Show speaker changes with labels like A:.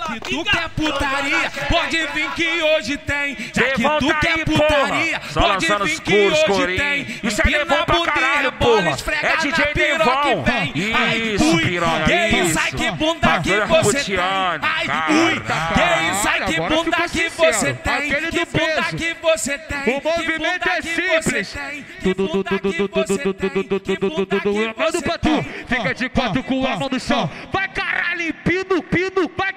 A: que tu quer putaria, pode vir que hoje tem. Já que tu quer putaria, pode vir que hoje tem.
B: Isso é Devon pra caralho, porra. É DJ Devon. Isso, piranha, isso.
A: Ai, que bunda que você tem. Ai, ui, que isso, ai, que bunda que você tem. Que bunda que você tem.
C: O movimento é simples. Manda pra tu. Fica de quatro com a mão no chão. Vai caralho, pino, vai